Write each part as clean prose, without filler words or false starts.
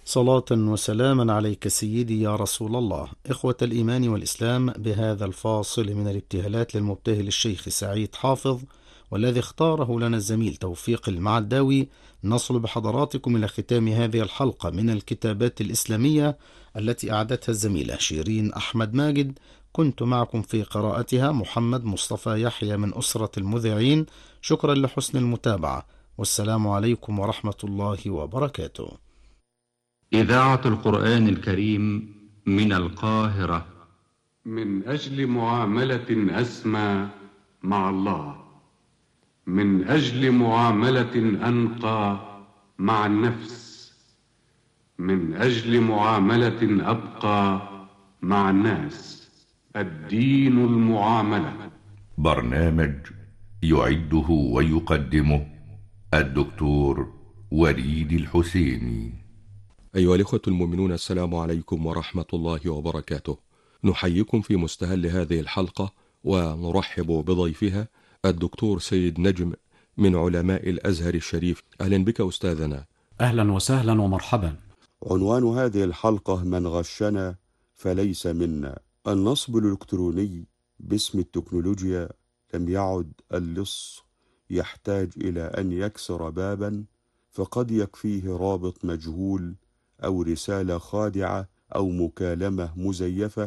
صلاة وسلاما عليك سيدي يا رسول الله. إخوة الإيمان والإسلام، بهذا الفاصل من الابتهالات للمبتهل الشيخ سعيد حافظ والذي اختاره لنا الزميل توفيق المعداوي، نصل بحضراتكم إلى ختام هذه الحلقة من الكتابات الإسلامية التي أعدتها الزميلة شيرين أحمد ماجد. كنت معكم في قراءتها محمد مصطفى يحيى من أسرة المذيعين. شكرا لحسن المتابعة، والسلام عليكم ورحمة الله وبركاته. إذاعة القرآن الكريم من القاهرة. من أجل معاملة أسمى مع الله، من أجل معاملة أنقى مع النفس، من أجل معاملة أبقى مع الناس. الدين المعاملة. برنامج يعده ويقدمه الدكتور وليد الحسيني. أيها الإخوة المؤمنون، السلام عليكم ورحمة الله وبركاته. نحييكم في مستهل هذه الحلقة ونرحب بضيفها الدكتور سيد نجم من علماء الأزهر الشريف. أهلا بك أستاذنا. أهلا وسهلا ومرحبا. عنوان هذه الحلقة: من غشنا فليس منا. النصب الإلكتروني باسم التكنولوجيا لم يعد اللص يحتاج إلى أن يكسر بابا، فقد يكفيه رابط مجهول أو رسالة خادعة أو مكالمة مزيفة.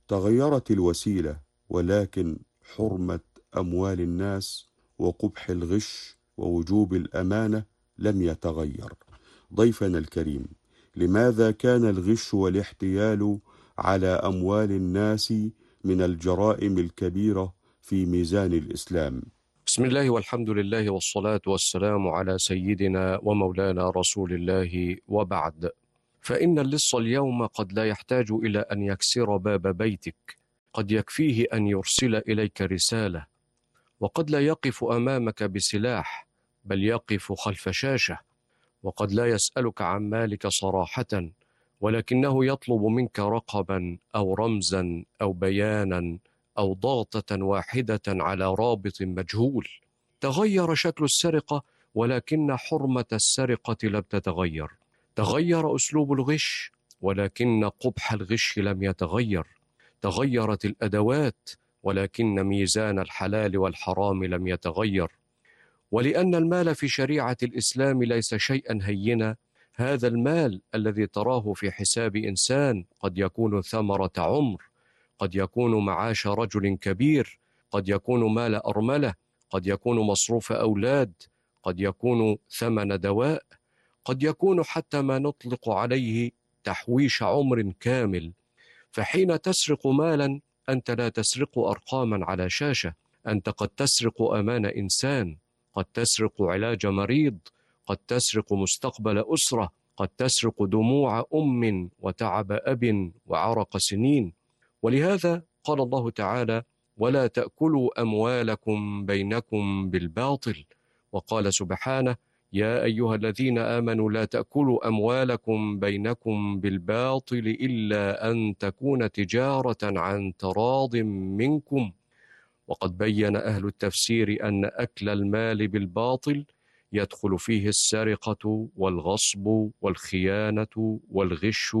تغيرت الوسيلة، ولكن حرمة أموال الناس وقبح الغش ووجوب الأمانة لم يتغير. ضيفنا الكريم، لماذا كان الغش والاحتيال على أموال الناس من الجرائم الكبيرة في ميزان الإسلام؟ بسم الله والحمد لله والصلاة والسلام على سيدنا ومولانا رسول الله، وبعد. فإن اللص اليوم قد لا يحتاج إلى أن يكسر باب بيتك، قد يكفيه أن يرسل إليك رسالة، وقد لا يقف أمامك بسلاح بل يقف خلف شاشة، وقد لا يسألك عن مالك صراحة، ولكنه يطلب منك رقما أو رمزا أو بيانا أو ضغطة واحدة على رابط مجهول. تغير شكل السرقة، ولكن حرمة السرقة لم تتغير. تغير أسلوب الغش، ولكن قبح الغش لم يتغير. تغيرت الأدوات، ولكن ميزان الحلال والحرام لم يتغير. ولأن المال في شريعة الإسلام ليس شيئا هينا، هذا المال الذي تراه في حساب إنسان قد يكون ثمرة عمر، قد يكون معاش رجل كبير، قد يكون مال أرملة، قد يكون مصروف أولاد، قد يكون ثمن دواء، قد يكون حتى ما نطلق عليه تحويش عمر كامل. فحين تسرق مالا، أنت لا تسرق أرقاما على شاشة، أنت قد تسرق أمان إنسان، قد تسرق علاج مريض، قد تسرق مستقبل أسرة، قد تسرق دموع أم وتعب أب وعرق سنين. ولهذا قال الله تعالى: ولا تأكلوا أموالكم بينكم بالباطل. وقال سبحانه: يا أيها الذين آمنوا لا تأكلوا أموالكم بينكم بالباطل إلا أن تكون تجارة عن تراض منكم. وقد بين أهل التفسير أن أكل المال بالباطل يدخل فيه السرقة والغصب والخيانة والغش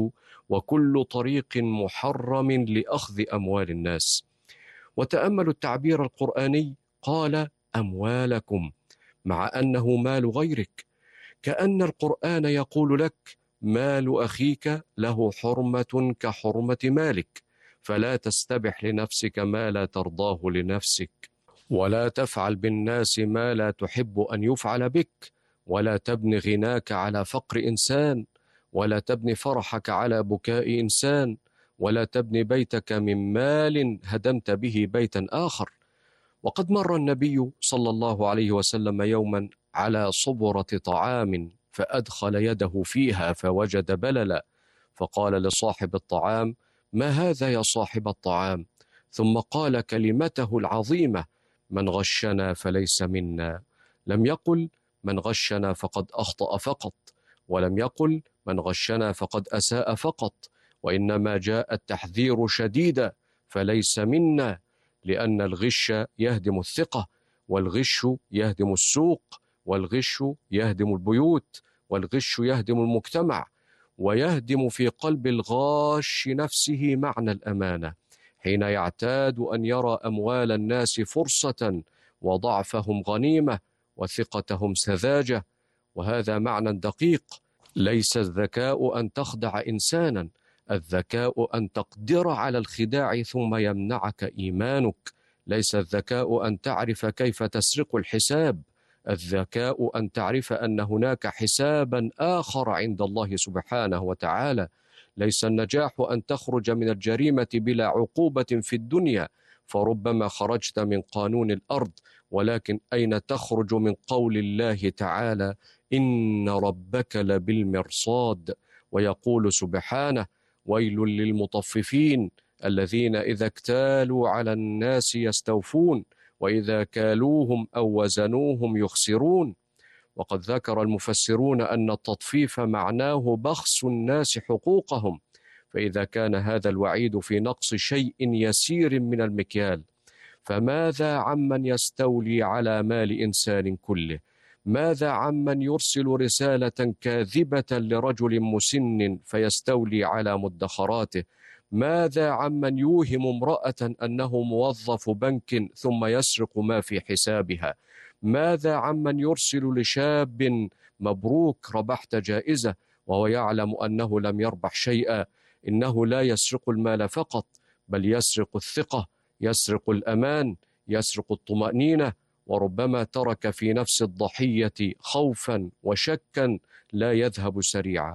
وكل طريق محرم لأخذ أموال الناس. وتأملوا التعبير القرآني، قال أموالكم، مع أنه مال غيرك، كأن القرآن يقول لك: مال أخيك له حرمة كحرمة مالك، فلا تستبح لنفسك ما لا ترضاه لنفسك، ولا تفعل بالناس ما لا تحب أن يفعل بك، ولا تبني غناك على فقر إنسان، ولا تبني فرحك على بكاء إنسان، ولا تبني بيتك من مال هدمت به بيتا آخر. وقد مر النبي صلى الله عليه وسلم يوما على صبرة طعام، فأدخل يده فيها فوجد بللا، فقال لصاحب الطعام: ما هذا يا صاحب الطعام؟ ثم قال كلمته العظيمة: من غشنا فليس منا. لم يقل من غشنا فقد أخطأ فقط، ولم يقل من غشنا فقد أساء فقط، وإنما جاء التحذير شديدا: فليس منا، لأن الغش يهدم الثقة، والغش يهدم السوق، والغش يهدم البيوت، والغش يهدم المجتمع. ويهدم في قلب الغاش نفسه معنى الأمانة، حين يعتاد أن يرى أموال الناس فرصة وضعفهم غنيمة وثقتهم سذاجة. وهذا معنى دقيق. ليس الذكاء أن تخدع إنسانا، الذكاء أن تقدر على الخداع ثم يمنعك إيمانك. ليس الذكاء أن تعرف كيف تسرق الحساب، الذكاء أن تعرف أن هناك حسابا آخر عند الله سبحانه وتعالى. ليس النجاح أن تخرج من الجريمة بلا عقوبة في الدنيا، فربما خرجت من قانون الأرض، ولكن أين تخرج من قول الله تعالى: إن ربك لبالمرصاد. ويقول سبحانه: ويل للمطففين الذين إذا اكتالوا على الناس يستوفون وإذا كالوهم أو وزنوهم يخسرون. وقد ذكر المفسرون أن التطفيف معناه بخس الناس حقوقهم، فإذا كان هذا الوعيد في نقص شيء يسير من المكيال، فماذا عمن يستولي على مال إنسان كله؟ ماذا عمن يرسل رسالة كاذبة لرجل مسن فيستولي على مدخراته؟ ماذا عمن يوهم امرأة أنه موظف بنك ثم يسرق ما في حسابها؟ ماذا عمن يرسل لشاب مبروك ربحت جائزة وهو يعلم أنه لم يربح شيئا؟ إنه لا يسرق المال فقط، بل يسرق الثقة، يسرق الأمان، يسرق الطمأنينة، وربما ترك في نفس الضحية خوفا وشكا لا يذهب سريعا.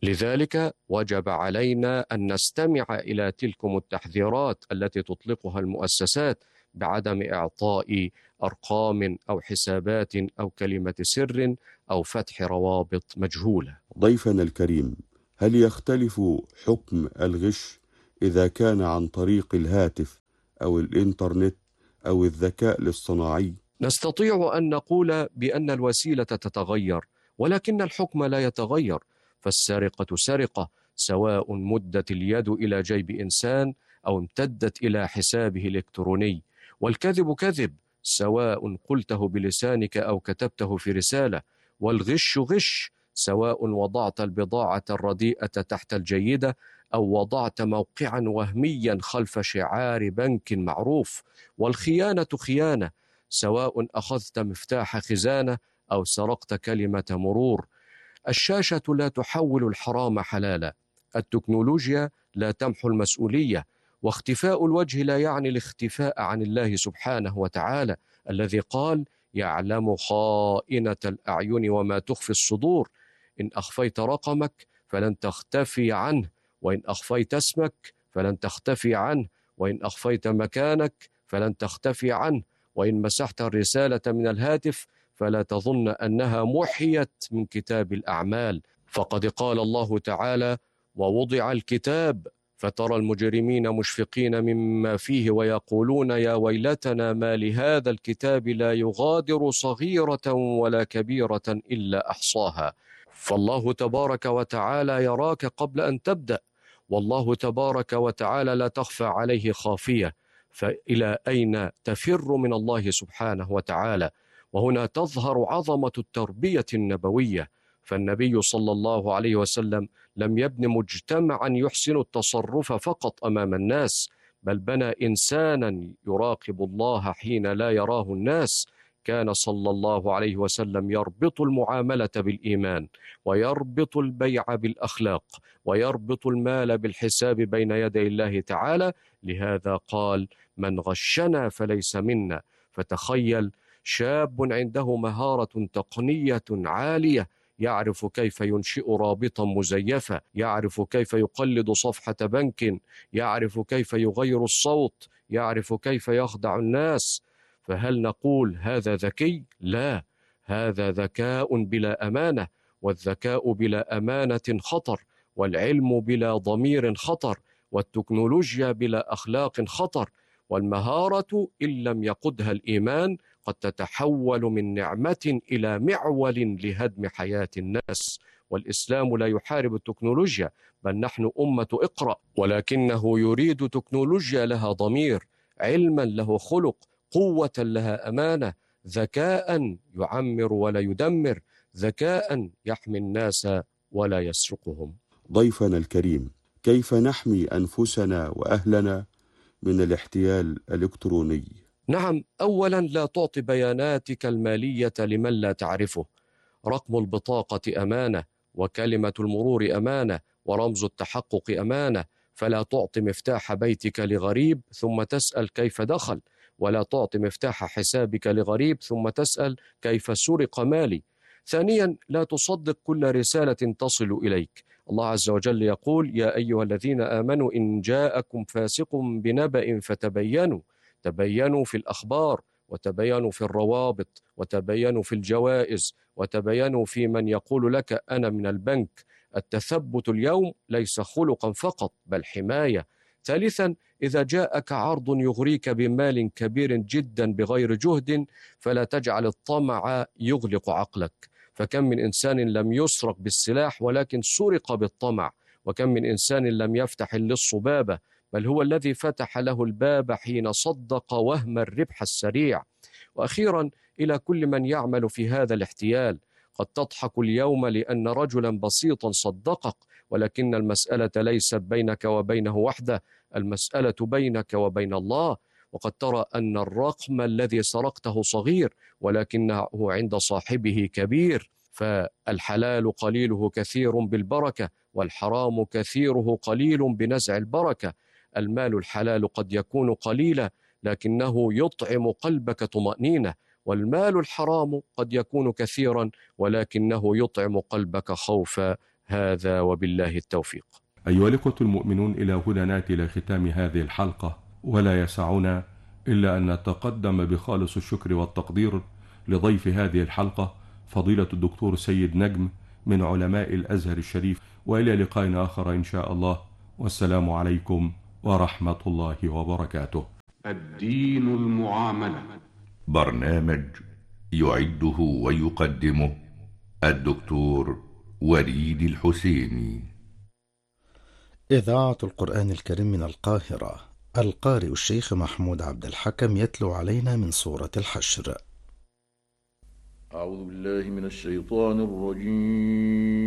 لذلك وجب علينا أن نستمع إلى تلكم التحذيرات التي تطلقها المؤسسات بعدم إعطاء أرقام أو حسابات أو كلمة سر أو فتح روابط مجهولة. ضيفنا الكريم، هل يختلف حكم الغش إذا كان عن طريق الهاتف أو الإنترنت أو الذكاء الاصطناعي؟ نستطيع أن نقول بأن الوسيلة تتغير، ولكن الحكم لا يتغير. فالسرقة سرقة، سواء مدت اليد إلى جيب إنسان أو امتدت إلى حسابه الإلكتروني. والكذب كذب، سواء قلته بلسانك أو كتبته في رسالة. والغش غش، سواء وضعت البضاعة الرديئة تحت الجيدة أو وضعت موقعا وهميا خلف شعار بنك معروف. والخيانة خيانة، سواء أخذت مفتاح خزانة أو سرقت كلمة مرور. الشاشة لا تحول الحرام حلالا، التكنولوجيا لا تمحو المسؤولية، واختفاء الوجه لا يعني الاختفاء عن الله سبحانه وتعالى الذي قال: يعلم خائنة الأعين وما تخفي الصدور. إن أخفيت رقمك فلن تختفي عنه، وإن أخفيت اسمك فلن تختفي عنه، وإن أخفيت مكانك فلن تختفي عنه، وإن مسحت الرسالة من الهاتف فلا تظن أنها محيت من كتاب الأعمال. فقد قال الله تعالى: ووضع الكتاب فترى المجرمين مشفقين مما فيه ويقولون يا ويلتنا ما لهذا الكتاب لا يغادر صغيرة ولا كبيرة إلا أحصاها. فالله تبارك وتعالى يراك قبل أن تبدأ، والله تبارك وتعالى لا تخفى عليه خافية. فإلى أين تفر من الله سبحانه وتعالى؟ وهنا تظهر عظمة التربية النبوية. فالنبي صلى الله عليه وسلم لم يبن مجتمعا يحسن التصرف فقط أمام الناس، بل بنى إنسانا يراقب الله حين لا يراه الناس. كان صلى الله عليه وسلم يربط المعاملة بالإيمان، ويربط البيع بالأخلاق، ويربط المال بالحساب بين يدي الله تعالى. لهذا قال: من غشنا فليس منا. فتخيل شاب عنده مهارة تقنية عالية، يعرف كيف ينشئ رابطا مزيفة، يعرف كيف يقلد صفحة بنك، يعرف كيف يغير الصوت، يعرف كيف يخدع الناس. فهل نقول هذا ذكي؟ لا، هذا ذكاء بلا أمانة، والذكاء بلا أمانة خطر، والعلم بلا ضمير خطر، والتكنولوجيا بلا أخلاق خطر. والمهارة إن لم يقدها الإيمان قد تتحول من نعمة إلى معول لهدم حياة الناس. والإسلام لا يحارب التكنولوجيا، بل نحن أمة اقرأ، ولكنه يريد تكنولوجيا لها ضمير، علما له خلق، قوة لها أمانة، ذكاء يعمر ولا يدمر، ذكاء يحمي الناس ولا يسرقهم. ضيفنا الكريم، كيف نحمي أنفسنا وأهلنا من الاحتيال الإلكتروني؟ نعم، أولا لا تعطي بياناتك المالية لمن لا تعرفه. رقم البطاقة أمانة، وكلمة المرور أمانة، ورمز التحقق أمانة. فلا تعطي مفتاح بيتك لغريب ثم تسأل كيف دخل، ولا تعطي مفتاح حسابك لغريب ثم تسأل كيف سرق مالي. ثانيا، لا تصدق كل رسالة تصل إليك. الله عز وجل يقول: يا أيها الذين آمنوا إن جاءكم فاسق بنبأ فتبينوا. تبينوا في الأخبار، وتبينوا في الروابط، وتبينوا في الجوائز، وتبينوا في من يقول لك أنا من البنك. التثبت اليوم ليس خلقا فقط بل حماية. ثالثا، إذا جاءك عرض يغريك بمال كبير جدا بغير جهد فلا تجعل الطمع يغلق عقلك. فكم من إنسان لم يسرق بالسلاح ولكن سرق بالطمع، وكم من إنسان لم يفتح اللص بابه بل هو الذي فتح له الباب حين صدق وهم الربح السريع. وأخيرا، إلى كل من يعمل في هذا الاحتيال: قد تضحك اليوم لأن رجلا بسيطا صدقك، ولكن المسألة ليست بينك وبينه وحده، المسألة بينك وبين الله. وقد ترى أن الرقم الذي سرقته صغير ولكنه عند صاحبه كبير. فالحلال قليله كثير بالبركة، والحرام كثيره قليل بنزع البركة. المال الحلال قد يكون قليلا لكنه يطعم قلبك طمأنينة، والمال الحرام قد يكون كثيرا ولكنه يطعم قلبك خوفا. هذا وبالله التوفيق. أيها الإخوة المؤمنون، إلى هنا نأتي إلى ختام هذه الحلقة، ولا يسعنا إلا أن نتقدم بخالص الشكر والتقدير لضيف هذه الحلقة فضيلة الدكتور سيد نجم من علماء الأزهر الشريف، وإلى لقاء آخر إن شاء الله، والسلام عليكم ورحمة الله وبركاته. الدين المعاملة، برنامج يعده ويقدمه الدكتور وليد الحسيني. إذاعة القرآن الكريم من القاهرة، القارئ الشيخ محمود عبد الحكم يتلو علينا من سورة الحشر. أعوذ بالله من الشيطان الرجيم.